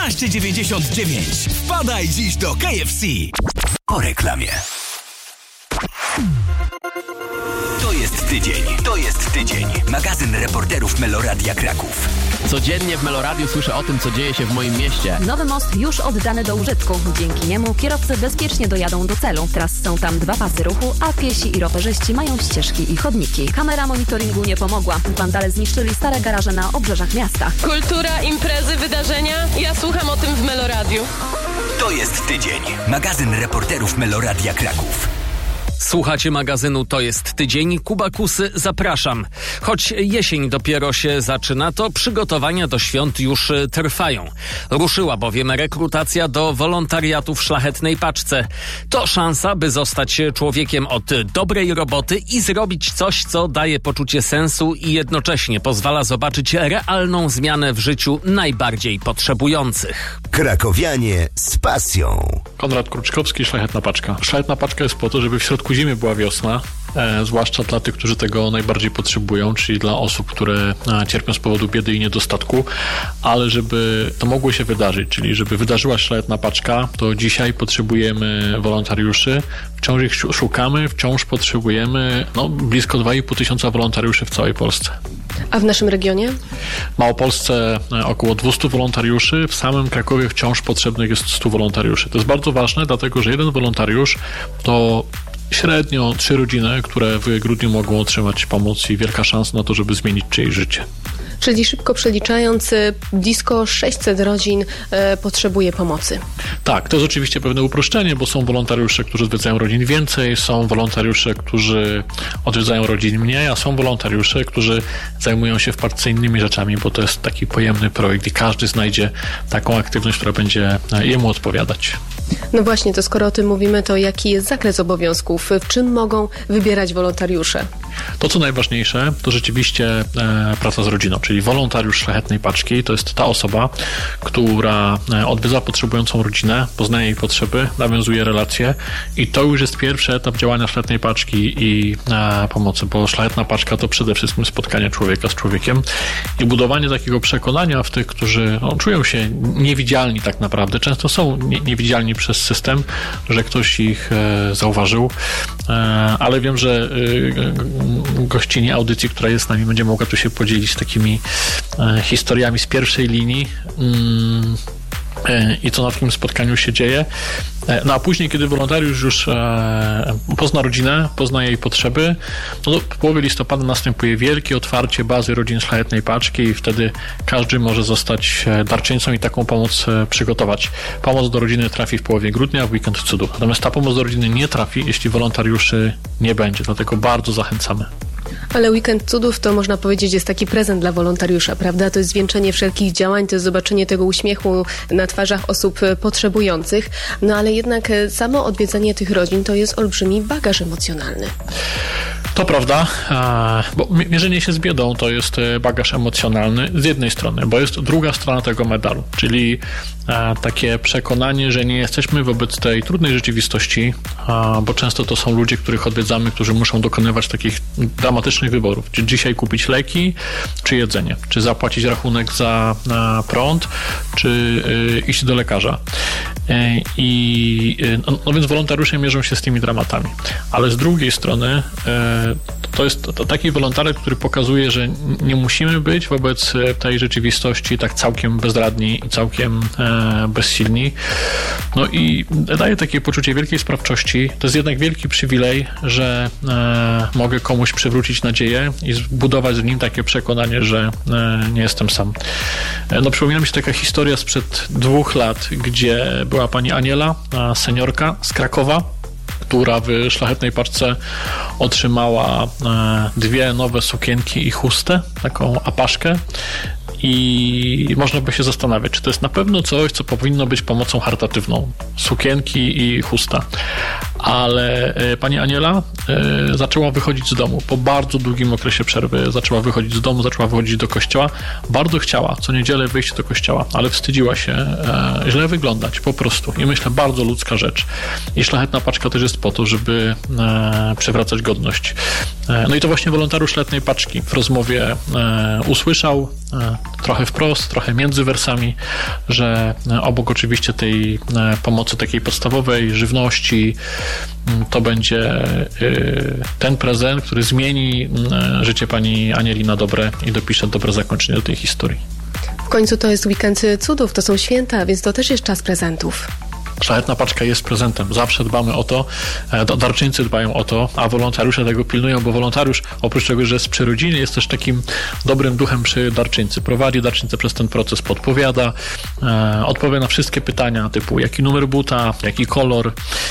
13,99. Wpadaj dziś do KFC. Po reklamie. To jest tydzień. Magazyn reporterów Meloradia Kraków. Codziennie w Meloradiu słyszę o tym, co dzieje się w moim mieście. Nowy most już oddany do użytku. Dzięki niemu kierowcy bezpiecznie dojadą do celu. Teraz są tam 2 pasy ruchu, a piesi i rowerzyści mają ścieżki i chodniki. Kamera monitoringu nie pomogła. Wandale zniszczyli stare garaże na obrzeżach miasta. Kultura, imprezy, wydarzenia. Ja słucham o tym w Meloradiu. To jest tydzień. Magazyn reporterów Meloradia Kraków. Słuchacie magazynu To jest tydzień. Kuba Kusy, zapraszam. Choć jesień dopiero się zaczyna, to przygotowania do świąt już trwają. Ruszyła bowiem rekrutacja do wolontariatu w Szlachetnej Paczce. To szansa, by zostać człowiekiem od dobrej roboty i zrobić coś, co daje poczucie sensu i jednocześnie pozwala zobaczyć realną zmianę w życiu najbardziej potrzebujących. Krakowianie z pasją. Konrad Kruczkowski, Szlachetna Paczka. Szlachetna Paczka jest po to, żeby w środku zimy była wiosna, zwłaszcza dla tych, którzy tego najbardziej potrzebują, czyli dla osób, które cierpią z powodu biedy i niedostatku, ale żeby to mogło się wydarzyć, czyli żeby wydarzyła się Szlachetna Paczka, to dzisiaj potrzebujemy wolontariuszy, wciąż ich szukamy, wciąż potrzebujemy blisko 2,5 tysiąca wolontariuszy w całej Polsce. A w naszym regionie? W Małopolsce około 200 wolontariuszy, w samym Krakowie wciąż potrzebnych jest 100 wolontariuszy. To jest bardzo ważne, dlatego że jeden wolontariusz to średnio 3 rodziny, które w grudniu mogą otrzymać pomoc i wielka szansa na to, żeby zmienić czyjeś życie. Czyli szybko przeliczając, blisko 600 rodzin potrzebuje pomocy. Tak, to jest oczywiście pewne uproszczenie, bo są wolontariusze, którzy odwiedzają rodzin więcej, są wolontariusze, którzy odwiedzają rodzin mniej, a są wolontariusze, którzy zajmują się w paczce innymi rzeczami, bo to jest taki pojemny projekt i każdy znajdzie taką aktywność, która będzie jemu odpowiadać. No właśnie, to skoro o tym mówimy, to jaki jest zakres obowiązków? W czym mogą wybierać wolontariusze? To, co najważniejsze, to rzeczywiście praca z rodziną, czyli wolontariusz Szlachetnej Paczki to jest ta osoba, która odwiedza potrzebującą rodzinę, poznaje jej potrzeby, nawiązuje relacje i to już jest pierwszy etap działania Szlachetnej Paczki i pomocy, bo Szlachetna Paczka to przede wszystkim spotkanie człowieka z człowiekiem i budowanie takiego przekonania w tych, którzy czują się niewidzialni tak naprawdę, często są niewidzialni przez system, że ktoś ich zauważył, ale wiem, że gościni audycji, która jest z nami, będzie mogła tu się podzielić takimi historiami z pierwszej linii i co na takim spotkaniu się dzieje. No a później, kiedy wolontariusz już pozna rodzinę, pozna jej potrzeby, no to w połowie listopada następuje wielkie otwarcie bazy rodzin Szlachetnej Paczki i wtedy każdy może zostać darczyńcą i taką pomoc przygotować. Pomoc do rodziny trafi w połowie grudnia, w weekend cudów. Natomiast ta pomoc do rodziny nie trafi, jeśli wolontariuszy nie będzie. Dlatego bardzo zachęcamy. Ale Weekend Cudów to można powiedzieć jest taki prezent dla wolontariusza, prawda? To jest zwieńczenie wszelkich działań, to jest zobaczenie tego uśmiechu na twarzach osób potrzebujących, no ale jednak samo odwiedzanie tych rodzin to jest olbrzymi bagaż emocjonalny. To prawda, bo mierzenie się z biedą to jest bagaż emocjonalny z jednej strony, bo jest druga strona tego medalu, czyli takie przekonanie, że nie jesteśmy wobec tej trudnej rzeczywistości, bo często to są ludzie, których odwiedzamy, którzy muszą dokonywać takich dramatycznych wyborów. Czy dzisiaj kupić leki, czy jedzenie, czy zapłacić rachunek za prąd, czy iść do lekarza. No więc wolontariusze mierzą się z tymi dramatami. Ale z drugiej strony to jest taki wolontariat, który pokazuje, że nie musimy być wobec tej rzeczywistości tak całkiem bezradni i całkiem bezsilni. No i daje takie poczucie wielkiej sprawczości. To jest jednak wielki przywilej, że mogę komuś przywrócić nadzieję i zbudować z nim takie przekonanie, że nie jestem sam. No przypomina mi się taka historia sprzed 2 lat, gdzie była pani Aniela, seniorka z Krakowa, która w Szlachetnej Paczce otrzymała 2 nowe sukienki i chustę, taką apaszkę. I można by się zastanawiać, czy to jest na pewno coś, co powinno być pomocą charytatywną. Sukienki i chusta. Ale pani Aniela zaczęła wychodzić z domu. Po bardzo długim okresie przerwy zaczęła wychodzić z domu, zaczęła wychodzić do kościoła. Bardzo chciała co niedzielę wyjść do kościoła, ale wstydziła się źle wyglądać po prostu. I myślę, bardzo ludzka rzecz. I Szlachetna Paczka też jest po to, żeby przywracać godność. No i to właśnie wolontariusz Letniej Paczki w rozmowie usłyszał trochę wprost, trochę między wersami, że obok oczywiście tej pomocy takiej podstawowej, żywności, to będzie ten prezent, który zmieni życie pani Anieli na dobre i dopisze dobre zakończenie do tej historii. W końcu to jest weekend cudów, to są święta, więc to też jest czas prezentów. Szlachetna Paczka jest prezentem. Zawsze dbamy o to, darczyńcy dbają o to, a wolontariusze tego pilnują, bo wolontariusz, oprócz tego, że jest przy rodzinie, jest też takim dobrym duchem przy darczyńcy. Prowadzi darczyńcę przez ten proces, podpowiada, odpowie na wszystkie pytania typu jaki numer buta, jaki kolor,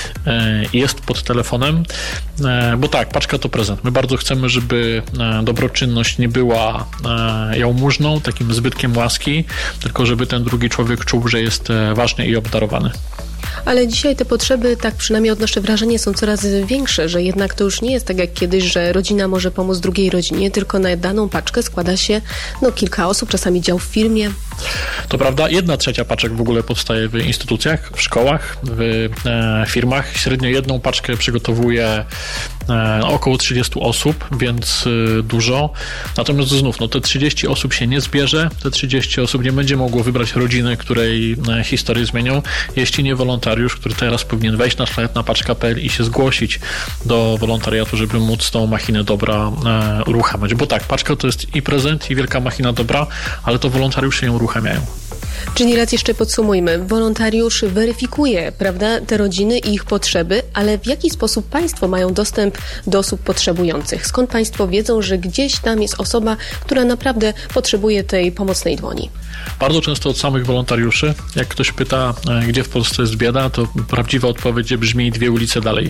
jest pod telefonem, bo tak, paczka to prezent. My bardzo chcemy, żeby dobroczynność nie była jałmużną, takim zbytkiem łaski, tylko żeby ten drugi człowiek czuł, że jest ważny i obdarowany. Ale dzisiaj te potrzeby, tak przynajmniej odnoszę wrażenie, są coraz większe, że jednak to już nie jest tak jak kiedyś, że rodzina może pomóc drugiej rodzinie, tylko na daną paczkę składa się kilka osób, czasami dział w firmie. To prawda, 1/3 paczek w ogóle powstaje w instytucjach, w szkołach, w firmach. Średnio jedną paczkę przygotowuje około 30 osób, więc dużo. Natomiast znów, te 30 osób się nie zbierze, te 30 osób nie będzie mogło wybrać rodziny, której historię zmienią, jeśli nie wolontariusz, który teraz powinien wejść na szlachetnapaczka.pl i się zgłosić do wolontariatu, żeby móc tą machinę dobra uruchamiać. Bo tak, paczka to jest i prezent, i wielka machina dobra, ale to wolontariusze ją uruchamiają. Czyli raz jeszcze podsumujmy. Wolontariusz weryfikuje, prawda, te rodziny i ich potrzeby, ale w jaki sposób państwo mają dostęp do osób potrzebujących? Skąd państwo wiedzą, że gdzieś tam jest osoba, która naprawdę potrzebuje tej pomocnej dłoni? Bardzo często od samych wolontariuszy. Jak ktoś pyta, gdzie w Polsce jest bieda, to prawdziwa odpowiedź brzmi 2 ulice dalej.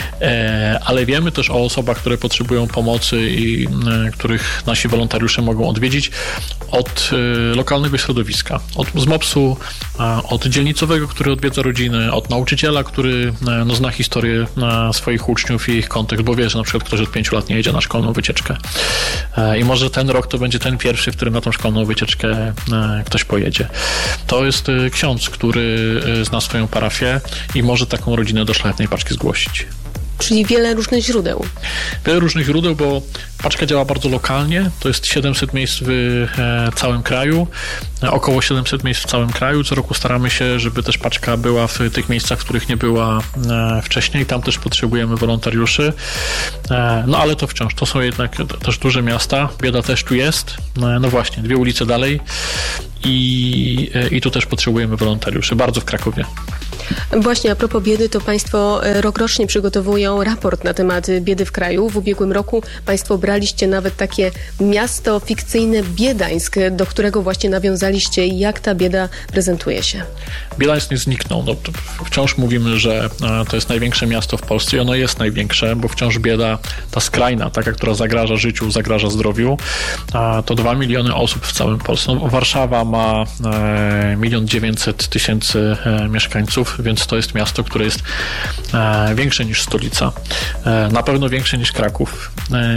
Ale wiemy też o osobach, które potrzebują pomocy i których nasi wolontariusze mogą odwiedzić od lokalnego środowiska. Z MOPS-u, od dzielnicowego, który odwiedza rodziny, od nauczyciela, który zna historię swoich uczniów i ich kontekst, bo wie, że na przykład ktoś od 5 lat nie jedzie na szkolną wycieczkę. I może ten rok to będzie ten pierwszy, w którym na tą szkolną wycieczkę ktoś pojedzie. To jest ksiądz, który zna swoją parafię i może taką rodzinę do Szlachetnej Paczki zgłosić. Czyli wiele różnych źródeł. Wiele różnych źródeł, bo paczka działa bardzo lokalnie. To jest 700 miejsc w całym kraju. Około 700 miejsc w całym kraju. Co roku staramy się, żeby też paczka była w tych miejscach, w których nie była wcześniej. Tam też potrzebujemy wolontariuszy. Ale to wciąż. To są jednak też duże miasta. Bieda też tu jest. No właśnie, 2 ulice dalej. I tu też potrzebujemy wolontariuszy. Bardzo w Krakowie. Właśnie a propos biedy, to państwo rokrocznie przygotowują raport na temat biedy w kraju. W ubiegłym roku państwo braliście nawet takie miasto fikcyjne Biedańsk, do którego właśnie nawiązaliście. Jak ta bieda prezentuje się? Biedańsk nie zniknął. Wciąż mówimy, że to jest największe miasto w Polsce i ono jest największe, bo wciąż bieda, ta skrajna, taka, która zagraża życiu, zagraża zdrowiu, to 2 miliony osób w całym Polsce. Warszawa ma 1 900 000 mieszkańców, więc to jest miasto, które jest większe niż stolica. Na pewno większe niż Kraków.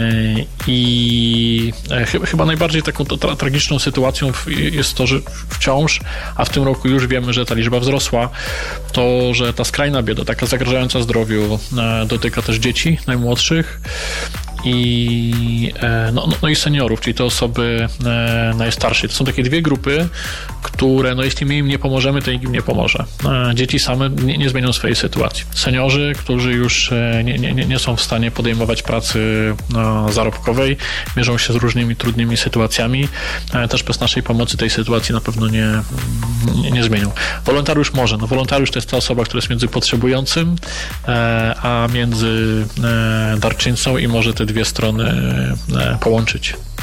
I chyba najbardziej taką tragiczną sytuacją jest to, że wciąż, a w tym roku już wiemy, że ta liczba wzrosła, to, że ta skrajna bieda, taka zagrażająca zdrowiu, dotyka też dzieci najmłodszych i seniorów, czyli te osoby najstarsze. To są takie 2 grupy, które, jeśli my im nie pomożemy, to nikt im nie pomoże. Dzieci same nie zmienią swojej sytuacji. Seniorzy, którzy już nie są w stanie podejmować pracy zarobkowej, mierzą się z różnymi trudnymi sytuacjami. Też bez naszej pomocy tej sytuacji na pewno nie zmienią. Wolontariusz może. Wolontariusz to jest ta osoba, która jest między potrzebującym, a między darczyńcą i może te 2 strony połączyć.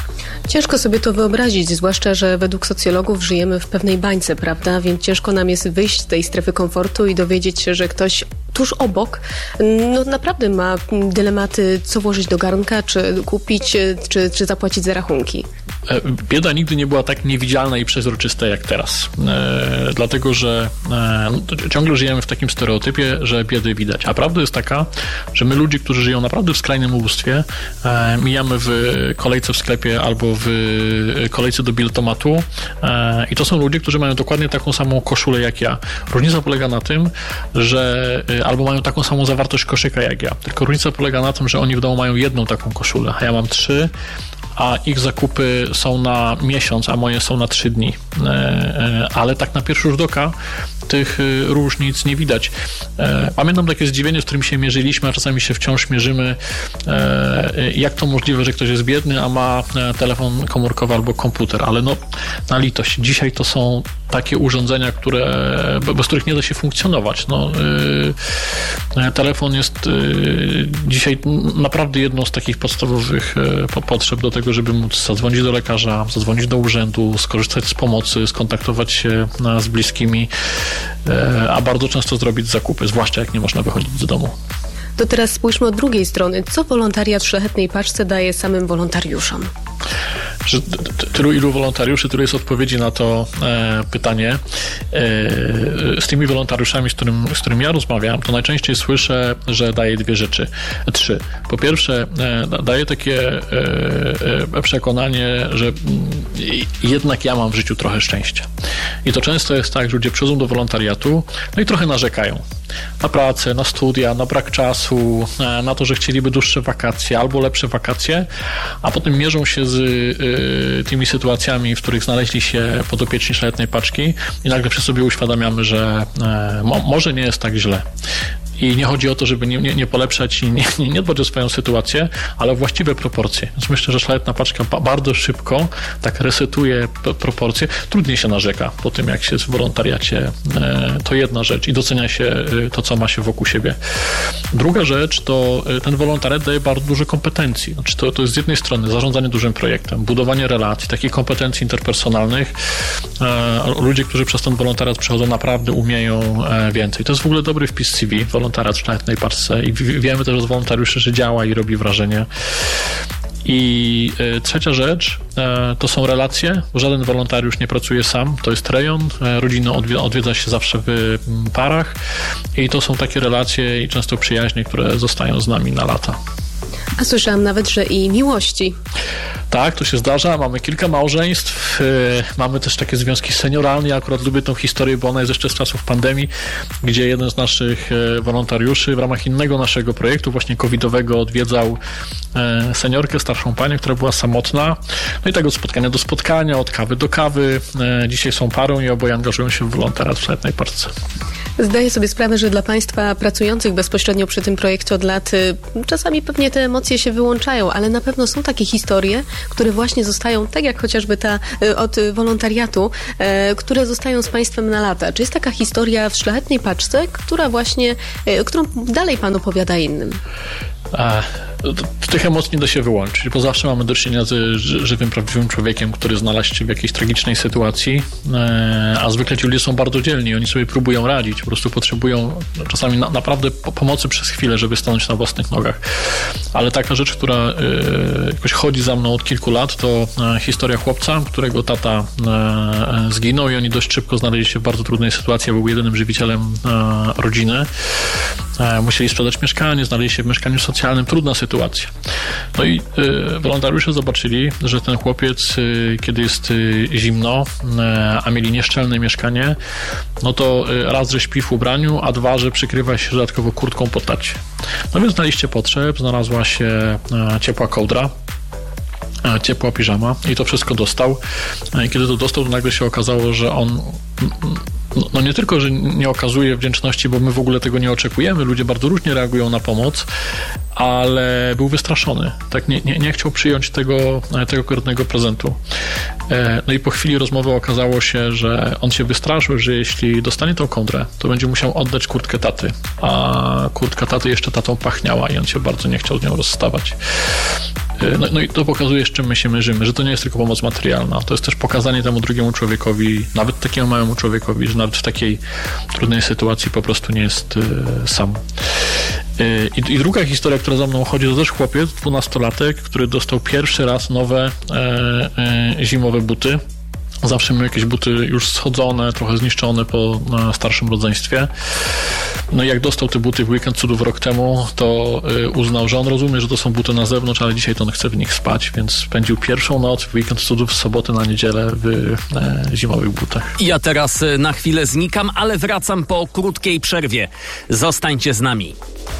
Ciężko sobie to wyobrazić, zwłaszcza, że według socjologów żyjemy w pewnej bańce, prawda? Więc ciężko nam jest wyjść z tej strefy komfortu i dowiedzieć się, że ktoś tuż obok naprawdę ma dylematy, co włożyć do garnka, czy kupić, czy zapłacić za rachunki. Bieda nigdy nie była tak niewidzialna i przezroczysta jak teraz. Dlatego, że ciągle żyjemy w takim stereotypie, że biedy widać. A prawda jest taka, że my ludzi, którzy żyją naprawdę w skrajnym ubóstwie, mijamy w kolejce w sklepie albo w kolejce do biltomatu i to są ludzie, którzy mają dokładnie taką samą koszulę jak ja. Różnica polega na tym, że albo mają taką samą zawartość koszyka jak ja. Tylko różnica polega na tym, że oni w domu mają jedną taką koszulę, a ja mam 3, a ich zakupy są na miesiąc, a moje są na 3 dni. Ale tak na pierwszy rzut oka tych różnic nie widać. Pamiętam takie zdziwienie, z którym się mierzyliśmy, a czasami się wciąż mierzymy, jak to możliwe, że ktoś jest biedny, a ma telefon komórkowy albo komputer, ale na litość. Dzisiaj to są takie urządzenia, bez których nie da się funkcjonować. Telefon jest dzisiaj naprawdę jedną z takich podstawowych potrzeb do tego, żeby móc zadzwonić do lekarza, zadzwonić do urzędu, skorzystać z pomocy, skontaktować się z bliskimi, a bardzo często zrobić zakupy, zwłaszcza jak nie można wychodzić z domu. To teraz spójrzmy od drugiej strony. Co wolontariat w Szlachetnej Paczce daje samym wolontariuszom? Ilu wolontariuszy, tylu jest odpowiedzi na to pytanie. Z tymi wolontariuszami, z którymi ja rozmawiam, to najczęściej słyszę, że daje 2 rzeczy. 3. Po pierwsze, daje takie przekonanie, że jednak ja mam w życiu trochę szczęścia. I to często jest tak, że ludzie przychodzą do wolontariatu, i trochę narzekają. Na pracę, na studia, na brak czasu, na to, że chcieliby dłuższe wakacje albo lepsze wakacje, a potem mierzą się z tymi sytuacjami, w których znaleźli się podopieczni Szlachetnej Paczki i nagle przy sobie uświadamiamy, że może nie jest tak źle. I nie chodzi o to, żeby nie polepszać i nie dbać o swoją sytuację, ale o właściwe proporcje. Więc myślę, że Szlachetna Paczka bardzo szybko tak resetuje proporcje. Trudniej się narzeka po tym, jak się jest w wolontariacie. To jedna rzecz i docenia się to, co ma się wokół siebie. Druga rzecz to ten wolontariat daje bardzo dużo kompetencji. Znaczy to jest z jednej strony zarządzanie dużym projektem, budowanie relacji, takich kompetencji interpersonalnych. Ludzie, którzy przez ten wolontariat przechodzą, naprawdę umieją więcej. To jest w ogóle dobry wpis CV, wolontariat w Szlachetnej Paczce i wiemy też od wolontariuszy, że działa i robi wrażenie. I trzecia rzecz to są relacje, bo żaden wolontariusz nie pracuje sam, to jest rejon, rodzinę odwiedza się zawsze w parach i to są takie relacje i często przyjaźnie, które zostają z nami na lata. A słyszałam nawet, że i miłości. Tak, to się zdarza. Mamy kilka małżeństw, mamy też takie związki senioralne. Ja akurat lubię tą historię, bo ona jest jeszcze z czasów pandemii, gdzie jeden z naszych wolontariuszy w ramach innego naszego projektu, właśnie covidowego, odwiedzał seniorkę, starszą panią, która była samotna. No i tak od spotkania do spotkania, od kawy do kawy. Dzisiaj są parą i oboje angażują się w wolontariat w Szlachetnej Paczce. Zdaję sobie sprawę, że dla Państwa pracujących bezpośrednio przy tym projekcie od lat czasami pewnie te emocje się wyłączają, ale na pewno są takie historie, które właśnie zostają, tak jak chociażby ta od wolontariatu, które zostają z Państwem na lata. Czy jest taka historia w Szlachetnej Paczce, którą dalej Pan opowiada innym? Tych emocji nie da się wyłączyć, bo zawsze mamy do czynienia z żywym, prawdziwym człowiekiem, który znalazł się w jakiejś tragicznej sytuacji, a zwykle ci ludzie są bardzo dzielni, oni sobie próbują radzić, po prostu potrzebują czasami naprawdę pomocy przez chwilę, żeby stanąć na własnych nogach. Ale taka rzecz, która jakoś chodzi za mną od kilku lat, to historia chłopca, którego tata zginął i oni dość szybko znaleźli się w bardzo trudnej sytuacji, był jedynym żywicielem rodziny. Musieli sprzedać mieszkanie, znaleźli się w mieszkaniu socjalnym, trudna sytuacja. No i wolontariusze zobaczyli, że ten chłopiec, kiedy jest zimno, a mieli nieszczelne mieszkanie, no to raz, że śpi w ubraniu, a 2, że przykrywa się dodatkowo kurtką po tacie. No więc na liście potrzeb znalazła się ciepła kołdra, ciepła piżama i to wszystko dostał. I kiedy to dostał, to nagle się okazało, że on nie tylko, że nie okazuje wdzięczności, bo my w ogóle tego nie oczekujemy, ludzie bardzo różnie reagują na pomoc, ale był wystraszony. Tak nie chciał przyjąć tego konkretnego prezentu. No i po chwili rozmowy okazało się, że on się wystraszył, że jeśli dostanie tą kołdrę, to będzie musiał oddać kurtkę taty, a kurtka taty jeszcze tatą pachniała i on się bardzo nie chciał z nią rozstawać. No i to pokazuje, z czym my się mierzymy, że to nie jest tylko pomoc materialna, to jest też pokazanie temu drugiemu człowiekowi, nawet takiemu małemu człowiekowi, że nawet w takiej trudnej sytuacji po prostu nie jest sam. I druga historia, która za mną chodzi, to też chłopiec, 12-latek, który dostał pierwszy raz nowe zimowe buty. Zawsze miał jakieś buty już schodzone, trochę zniszczone po starszym rodzeństwie. No i jak dostał te buty w weekend cudów rok temu, to uznał, że on rozumie, że to są buty na zewnątrz, ale dzisiaj to on chce w nich spać, więc spędził pierwszą noc w weekend cudów z soboty na niedzielę w zimowych butach. Ja teraz na chwilę znikam, ale wracam po krótkiej przerwie. Zostańcie z nami.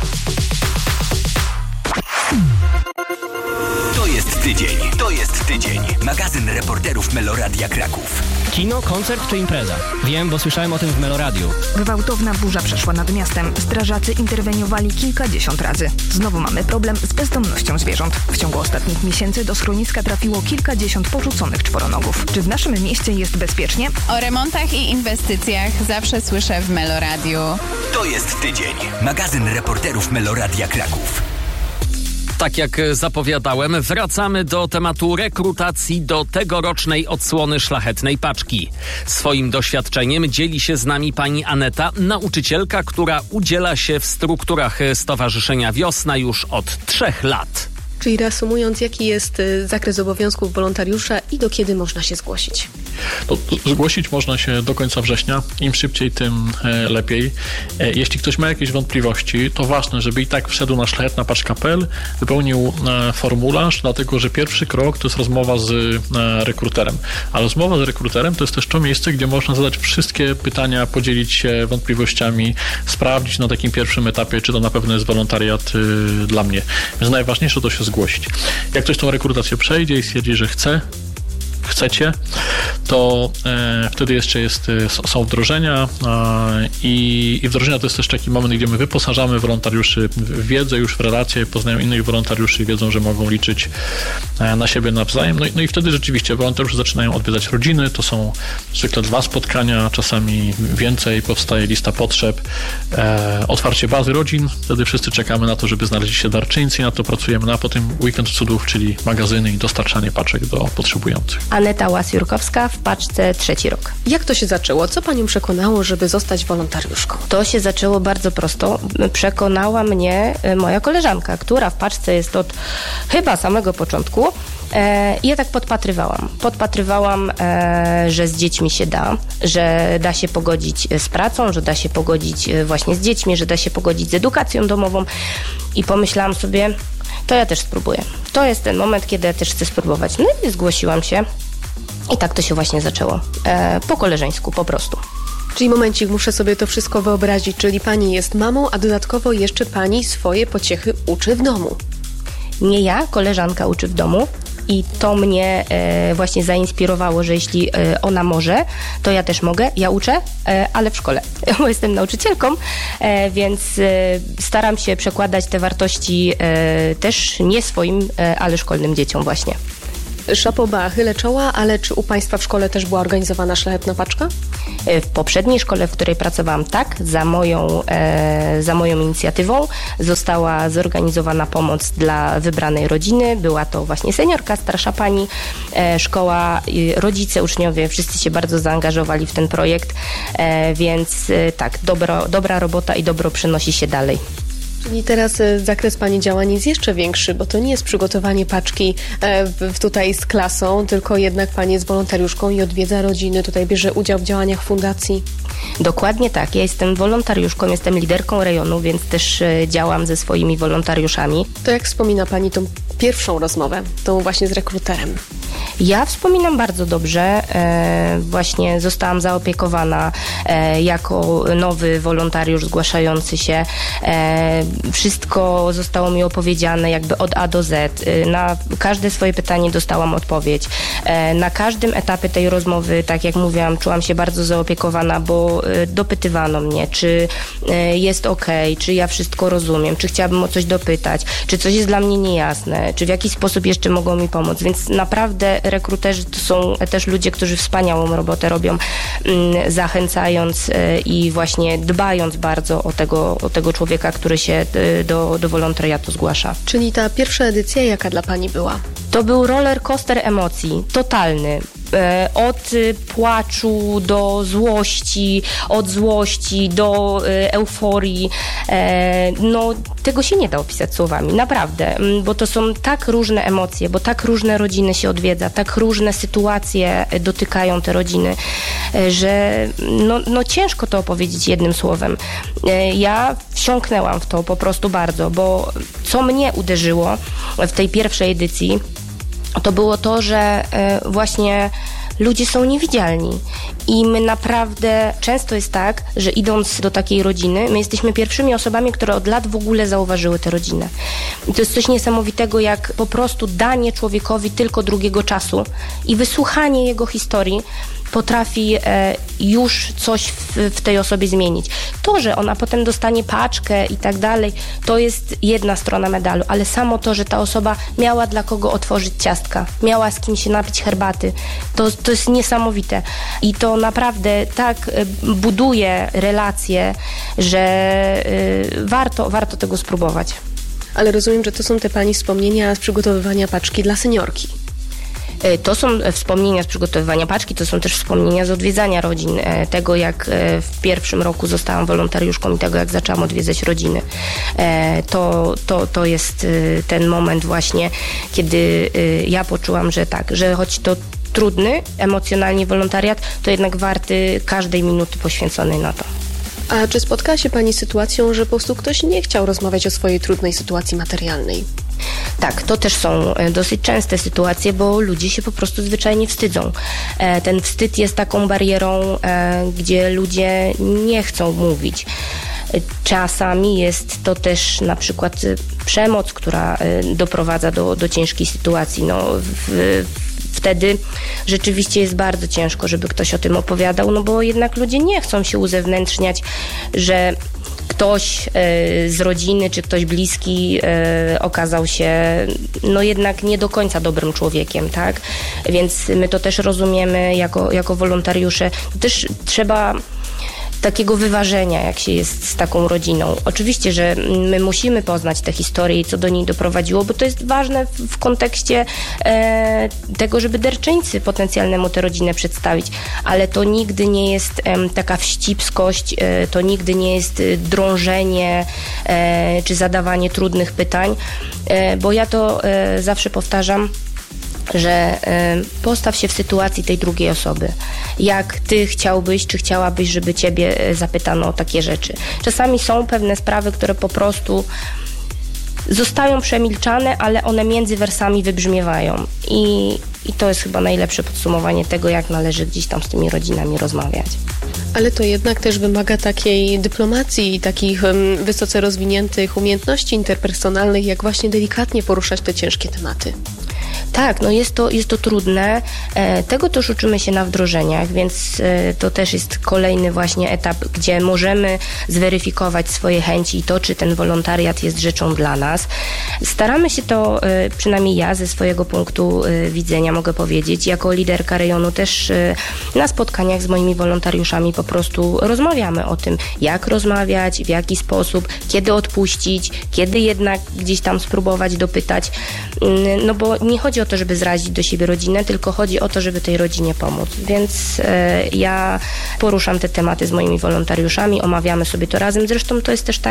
To jest tydzień. Magazyn reporterów Meloradia Kraków. Kino, koncert czy impreza? Wiem, bo słyszałem o tym w Meloradiu. Gwałtowna burza przeszła nad miastem. Strażacy interweniowali kilkadziesiąt razy. Znowu mamy problem z bezdomnością zwierząt. W ciągu ostatnich miesięcy do schroniska trafiło kilkadziesiąt porzuconych czworonogów. Czy w naszym mieście jest bezpiecznie? O remontach i inwestycjach zawsze słyszę w Meloradiu. To jest tydzień. Magazyn reporterów Meloradia Kraków. Tak jak zapowiadałem, wracamy do tematu rekrutacji do tegorocznej odsłony Szlachetnej Paczki. Swoim doświadczeniem dzieli się z nami pani Aneta, nauczycielka, która udziela się w strukturach Stowarzyszenia Wiosna już od 3 lat. Czyli reasumując, jaki jest zakres obowiązków wolontariusza i do kiedy można się zgłosić? To zgłosić można się do końca września. Im szybciej, tym lepiej. Jeśli ktoś ma jakieś wątpliwości, to ważne, żeby i tak wszedł na szlachetnapaczka.pl, wypełnił formularz, dlatego że pierwszy krok to jest rozmowa z rekruterem. A rozmowa z rekruterem to jest też to miejsce, gdzie można zadać wszystkie pytania, podzielić się wątpliwościami, sprawdzić na takim pierwszym etapie, czy to na pewno jest wolontariat dla mnie. Więc najważniejsze to się zgłosić. Jak ktoś tą rekrutację przejdzie i stwierdzi, że chcecie, to wtedy jeszcze są wdrożenia i wdrożenia to jest też taki moment, gdzie my wyposażamy wolontariuszy w wiedzę, już w relacje, poznają innych wolontariuszy i wiedzą, że mogą liczyć na siebie nawzajem. No i wtedy rzeczywiście wolontariusze zaczynają odwiedzać rodziny, to są zwykle 2 spotkania, czasami więcej, powstaje lista potrzeb, otwarcie bazy rodzin, wtedy wszyscy czekamy na to, żeby znaleźli się darczyńcy i na to pracujemy, a potem weekend cudów, czyli magazyny i dostarczanie paczek do potrzebujących. Aneta Łas-Jurkowska, w Paczce 3. rok. Jak to się zaczęło? Co panią przekonało, żeby zostać wolontariuszką? To się zaczęło bardzo prosto. Przekonała mnie moja koleżanka, która w Paczce jest od chyba samego początku. I ja tak podpatrywałam, że z dziećmi się da, że da się pogodzić z pracą, że da się pogodzić właśnie z dziećmi, że da się pogodzić z edukacją domową i pomyślałam sobie, to ja też spróbuję. To jest ten moment, kiedy ja też chcę spróbować. No i zgłosiłam się i tak to się właśnie zaczęło. Po koleżeńsku po prostu. Czyli momencik, muszę sobie to wszystko wyobrazić, czyli pani jest mamą, a dodatkowo jeszcze pani swoje pociechy uczy w domu. Nie ja, koleżanka uczy w domu. I to mnie właśnie zainspirowało, że jeśli ona może, to ja też mogę. Ja uczę, ale w szkole, bo jestem nauczycielką, więc staram się przekładać te wartości też nie swoim, ale szkolnym dzieciom właśnie. Szapoba, chylę czoła, ale czy u państwa w szkole też była organizowana Szlachetna Paczka? W poprzedniej szkole, w której pracowałam, tak, za moją inicjatywą została zorganizowana pomoc dla wybranej rodziny. Była to właśnie seniorka, starsza pani, szkoła, rodzice, uczniowie, wszyscy się bardzo zaangażowali w ten projekt, więc tak, dobra robota i dobro przenosi się dalej. Czyli teraz zakres pani działań jest jeszcze większy, bo to nie jest przygotowanie paczki tutaj z klasą, tylko jednak pani jest wolontariuszką i odwiedza rodziny, tutaj bierze udział w działaniach fundacji. Dokładnie tak. Ja jestem wolontariuszką, jestem liderką rejonu, więc też działam ze swoimi wolontariuszami. To jak wspomina pani tą pierwszą rozmowę, tą właśnie z rekruterem? Ja wspominam bardzo dobrze. Właśnie zostałam zaopiekowana jako nowy wolontariusz zgłaszający się. Wszystko zostało mi opowiedziane jakby od A do Z. Na każde swoje pytanie dostałam odpowiedź. Na każdym etapie tej rozmowy, tak jak mówiłam, czułam się bardzo zaopiekowana, bo dopytywano mnie, czy jest okej, czy ja wszystko rozumiem, czy chciałabym o coś dopytać, czy coś jest dla mnie niejasne, czy w jakiś sposób jeszcze mogą mi pomóc. Więc naprawdę naprawdę rekruterzy to są też ludzie, którzy wspaniałą robotę robią, zachęcając i właśnie dbając bardzo o tego człowieka, który się do wolontariatu zgłasza. Czyli ta pierwsza edycja jaka dla Pani była? To był roller coaster emocji, totalny. Od płaczu do złości, od złości do euforii. No, tego się nie da opisać słowami, naprawdę, bo to są tak różne emocje, bo tak różne rodziny się odwiedza, tak różne sytuacje dotykają te rodziny, że no ciężko to opowiedzieć jednym słowem. Ja wsiąknęłam w to po prostu bardzo, bo co mnie uderzyło w tej pierwszej edycji, to było to, że właśnie ludzie są niewidzialni i my naprawdę, często jest tak, że idąc do takiej rodziny, my jesteśmy pierwszymi osobami, które od lat w ogóle zauważyły tę rodzinę. I to jest coś niesamowitego, jak po prostu danie człowiekowi tylko drugiego czasu i wysłuchanie jego historii potrafi już coś w tej osobie zmienić. To, że ona potem dostanie paczkę i tak dalej, to jest jedna strona medalu, ale samo to, że ta osoba miała dla kogo otworzyć ciastka, miała z kim się napić herbaty, to jest niesamowite. I to naprawdę tak buduje relacje, że warto tego spróbować. Ale rozumiem, że to są te Pani wspomnienia z przygotowywania paczki dla seniorki. To są wspomnienia z przygotowywania paczki, to są też wspomnienia z odwiedzania rodzin, tego jak w pierwszym roku zostałam wolontariuszką i tego jak zaczęłam odwiedzać rodziny. To jest ten moment właśnie, kiedy ja poczułam, że tak, że choć to trudny emocjonalnie wolontariat, to jednak warty każdej minuty poświęconej na to. A czy spotkała się Pani z sytuacją, że po prostu ktoś nie chciał rozmawiać o swojej trudnej sytuacji materialnej? Tak, to też są dosyć częste sytuacje, bo ludzie się po prostu zwyczajnie wstydzą. Ten wstyd jest taką barierą, gdzie ludzie nie chcą mówić. Czasami jest to też na przykład przemoc, która doprowadza do ciężkiej sytuacji. Wtedy rzeczywiście jest bardzo ciężko, żeby ktoś o tym opowiadał, no bo jednak ludzie nie chcą się uzewnętrzniać, że ktoś z rodziny czy ktoś bliski okazał się no jednak nie do końca dobrym człowiekiem, tak? Więc my to też rozumiemy jako wolontariusze. To też trzeba takiego wyważenia, jak się jest z taką rodziną. Oczywiście, że my musimy poznać tę historię i co do niej doprowadziło, bo to jest ważne w kontekście tego, żeby darczyńcy potencjalnemu tę rodzinę przedstawić, ale to nigdy nie jest taka wścibskość, to nigdy nie jest drążenie czy zadawanie trudnych pytań, bo ja to zawsze powtarzam, że postaw się w sytuacji tej drugiej osoby. Jak ty chciałbyś, czy chciałabyś, żeby ciebie zapytano o takie rzeczy. Czasami są pewne sprawy, które po prostu zostają przemilczane, ale one między wersami wybrzmiewają. I to jest chyba najlepsze podsumowanie tego, jak należy gdzieś tam z tymi rodzinami rozmawiać. Ale to jednak też wymaga takiej dyplomacji i takich wysoce rozwiniętych umiejętności interpersonalnych, jak właśnie delikatnie poruszać te ciężkie tematy. Tak, no jest to trudne. Tego też uczymy się na wdrożeniach, więc to też jest kolejny właśnie etap, gdzie możemy zweryfikować swoje chęci i to, czy ten wolontariat jest rzeczą dla nas. Staramy się to, przynajmniej ja ze swojego punktu widzenia mogę powiedzieć, jako liderka rejonu też na spotkaniach z moimi wolontariuszami po prostu rozmawiamy o tym, jak rozmawiać, w jaki sposób, kiedy odpuścić, kiedy jednak gdzieś tam spróbować dopytać, no bo nie chodzi o to, żeby zrazić do siebie rodzinę, tylko chodzi o to, żeby tej rodzinie pomóc. Więc ja poruszam te tematy z moimi wolontariuszami, omawiamy sobie to razem. Zresztą to jest też tak,